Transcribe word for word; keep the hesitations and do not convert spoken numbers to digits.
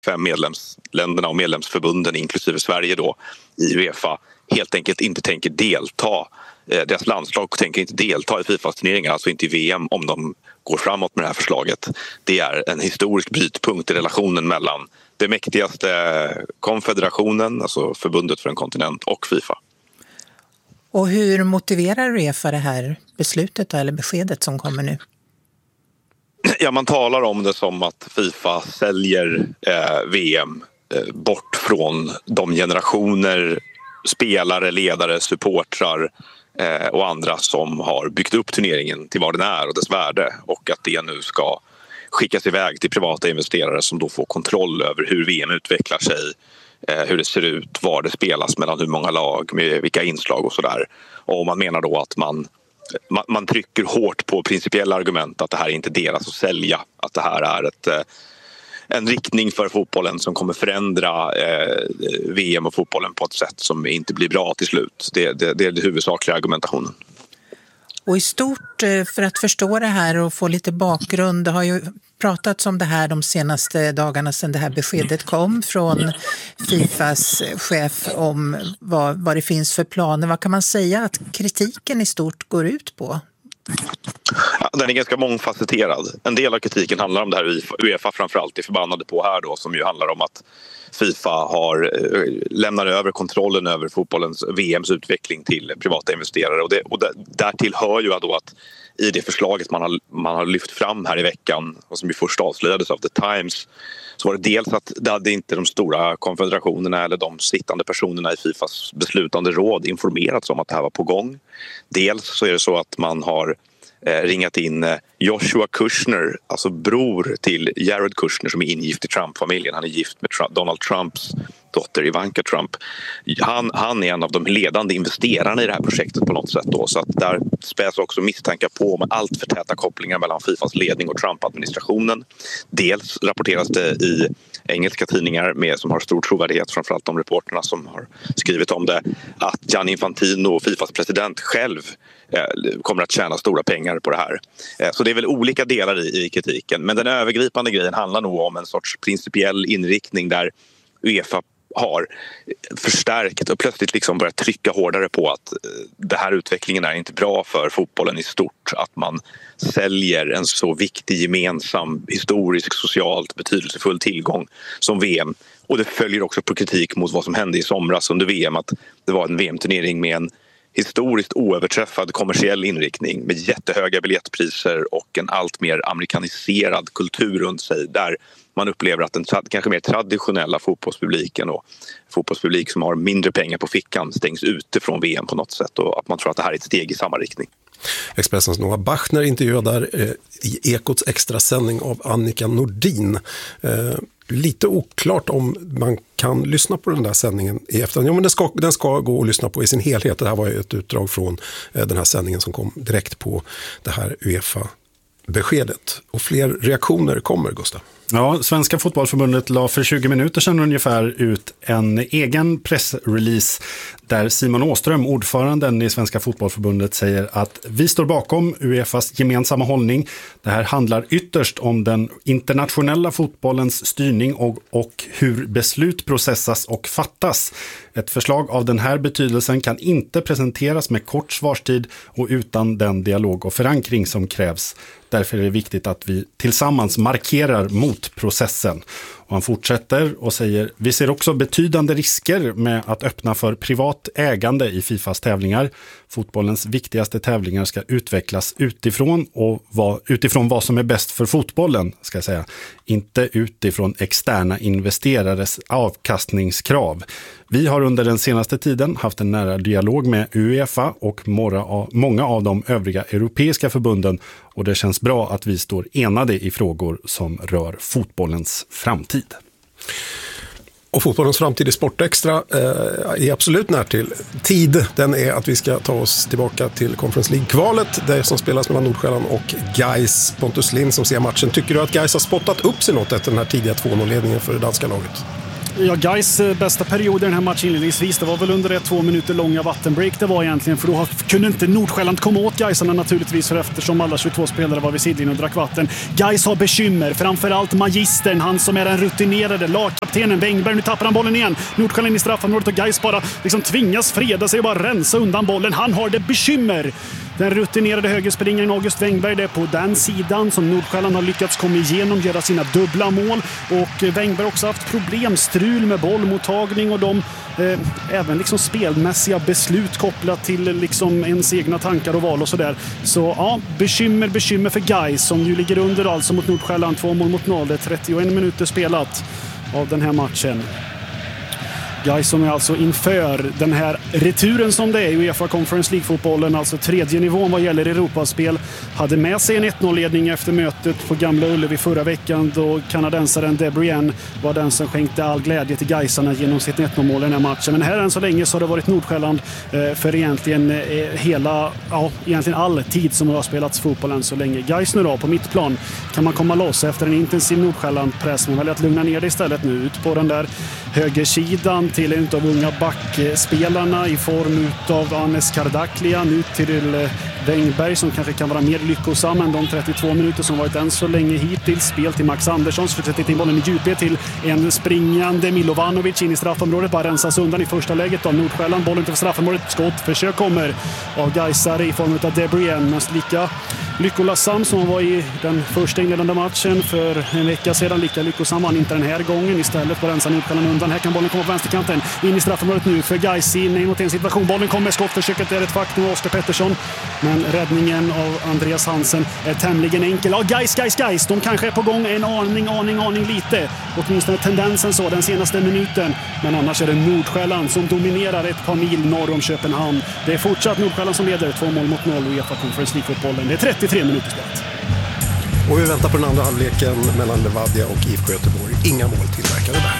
fem medlemsländerna och medlemsförbunden inklusive Sverige då i UEFA helt enkelt inte tänker delta. Deras landslag tänker inte delta i Fifas turneringar, alltså inte i V M, om de går framåt med det här förslaget. Det är en historisk brytpunkt i relationen mellan det mäktigaste konfederationen, alltså förbundet för en kontinent, och Fifa. Och hur motiverar UEFA det här beslutet eller beskedet som kommer nu? Ja, man talar om det som att Fifa säljer eh, V M eh, bort från de generationer spelare, ledare, supportrar eh, och andra som har byggt upp turneringen till vad den är och dess värde, och att det nu ska skickas iväg till privata investerare som då får kontroll över hur V M utvecklar sig, eh, hur det ser ut, var det spelas, mellan hur många lag, med vilka inslag och sådär. Och man menar då att man Man, man trycker hårt på principiella argument att det här är inte deras att sälja, att det här är ett, en riktning för fotbollen som kommer förändra eh, V M och fotbollen på ett sätt som inte blir bra till slut. Det, det, det är den huvudsakliga argumentationen. Och i stort, för att förstå det här och få lite bakgrund, det har ju pratats om det här de senaste dagarna sedan det här beskedet kom från Fifas chef om vad, vad det finns för planer. Vad kan man säga att kritiken i stort går ut på? Ja, den är ganska mångfacetterad. En del av kritiken handlar om det här UEFA framförallt är förbannade på här då, som ju handlar om att Fifa har lämnar över kontrollen över fotbollens V M:s utveckling till privata investerare, och, det, och det, därtill hör ju då att i det förslaget man har, man har lyft fram här i veckan och som ju först avslöjades av The Times, så var det dels att det hade inte de stora konfederationerna eller de sittande personerna i Fifas beslutande råd informerats om att det här var på gång. Dels så är det så att man har eh, ringat in eh, Joshua Kushner, alltså bror till Jared Kushner som är ingift i Trump-familjen. Han är gift med Trump, Donald Trumps dotter Ivanka Trump. Han, han är en av de ledande investerarna i det här projektet på något sätt då, så att där späs också misstankar på med allt för täta kopplingar mellan Fifas ledning och Trump-administrationen. Dels rapporteras det i engelska tidningar med, som har stor trovärdighet, framförallt de reporterna som har skrivit om det, att Gianni Infantino, Fifas president själv, eh, kommer att tjäna stora pengar på det här. Eh, så det är väl olika delar i, i kritiken, men den övergripande grejen handlar nog om en sorts principiell inriktning där UEFA har förstärkt och plötsligt liksom börjat trycka hårdare på att det här utvecklingen är inte bra för fotbollen i stort. Att man säljer en så viktig gemensam, historisk, socialt betydelsefull tillgång som V M. Och det följer också på kritik mot vad som hände i somras under V M, att det var en V M-turnering med en historiskt oöverträffad kommersiell inriktning med jättehöga biljettpriser och en allt mer amerikaniserad kultur runt sig, där man upplever att den kanske mer traditionella fotbollspubliken och fotbollspublik som har mindre pengar på fickan stängs ute från V M på något sätt, och att man tror att det här är ett steg i samma riktning. Expressens Noah Bachner intervjuade eh, i Ekots extrasändning av Annika Nordin. Eh, lite oklart om man kan lyssna på den där sändningen i efterhand. Ja, men den ska, den ska gå och lyssna på i sin helhet. Det här var ju ett utdrag från eh, den här sändningen som kom direkt på det här UEFA-beskedet. Och fler reaktioner kommer, Gustav. Ja, Svenska fotbollsförbundet la för tjugo minuter sedan ungefär ut en egen pressrelease där Simon Åström, ordföranden i Svenska fotbollsförbundet, säger att vi står bakom UEFAs gemensamma hållning. Det här handlar ytterst om den internationella fotbollens styrning och, och hur beslut processas och fattas. Ett förslag av den här betydelsen kan inte presenteras med kort svarstid och utan den dialog och förankring som krävs. Därför är det viktigt att vi tillsammans markerar mot processen. Och han fortsätter och säger: vi ser också betydande risker med att öppna för privat ägande i Fifas tävlingar. Fotbollens viktigaste tävlingar ska utvecklas utifrån och vad, utifrån vad som är bäst för fotbollen, ska jag säga. Inte utifrån externa investerares avkastningskrav. Vi har under den senaste tiden haft en nära dialog med UEFA och många av de övriga europeiska förbunden, och det känns bra att vi står enade i frågor som rör fotbollens framtid. Och fotbollens framtid i Sportextra eh, är absolut närtill tid. Den är att vi ska ta oss tillbaka till Conference League-kvalet, det som spelas mellan Nordsjälland och Gais. Pontus Lind som ser matchen. Tycker du att Gais har spottat upp sig något efter den här tidiga två noll-ledningen för det danska laget? Ja, Gais bästa period i den här matchen inledningsvis, det var väl under det två minuter långa vattenbreak det var egentligen, för då kunde inte Nordsjälland komma åt Gaisarna naturligtvis, för eftersom alla tjugotvå spelare var vid sidlinjen och drack vatten. Gais har bekymmer, framförallt magistern, han som är den rutinerade lagkaptenen Wängberg. Nu tappar han bollen igen. Nordsjälland i straffområdet och Gais bara liksom tvingas freda sig och bara rensa undan bollen. Han har det bekymmer. Den rutinerade högerspringaren August Wängberg, det är på den sidan som Nordsjälland har lyckats komma igenom, göra sina dubbla mål. Och Wängberg har också haft problem, strul med bollmottagning och de eh, även liksom spelmässiga beslut kopplat till liksom ens egna tankar och val och sådär. Så ja, bekymmer, bekymmer för Gais som ju ligger under alltså mot Nordsjälland, två mål mot noll. Det är trettioen minuter spelat av den här matchen. Gais som är alltså inför den här returen som det är i UEFA Conference League-fotbollen, alltså tredje nivån vad gäller Europaspel, hade med sig en ett noll-ledning efter mötet på Gamla Ullevi förra veckan, då kanadensaren De Bruyne var den som skänkte all glädje till Gaisarna genom sitt ett noll-mål i den här matchen. Men här än så länge så har det varit Nordsjälland för egentligen hela, ja, egentligen all tid som har spelats fotboll än så länge. Gais nu då på mittplan, kan man komma loss efter en intensiv Nordsjälland-press, men väljer att lugna ner det istället nu ut på den där högersidan till en av unga backspelarna i form av Anes Kardaklia, nu till Wängberg som kanske kan vara mer lyckosam än de trettiotvå minuter som varit än så länge hittills. Spel till Max Andersson, så sätter in bollen i djupet till en springande Milovanovic in i straffområdet, bara rensas undan i första läget av Nordsjälland. Bollen till straffområdet, skottförsök kommer av Gaisare i form av De Bruyne, men lika lyckosam som var i den första inledande matchen för en vecka sedan, lika lyckosam han inte den här gången. Istället för rensa Nordsjälland undan. Här kan bollen komma på vänsterkanten in i straffområdet nu för Gais in mot en situation. Bollen kommer, skottförsöket är ett faktum av Oskar Pettersson, men räddningen av Andreas Hansen är tämligen enkel. Ja, Gais, Gais, Gais, de kanske är på gång en aning, aning, aning lite, åtminstone tendensen så den senaste minuten, men annars är det Nordsjälland som dominerar ett par mil norr om Köpenhamn. Det är fortsatt Nordsjälland som leder, två mål mot noll i UEFA Conference League-fotbollen. Det är trettiotre minuter spelat. Och vi väntar på den andra halvleken mellan Levadia och I F K Göteborg. Inga mål tillverkade där.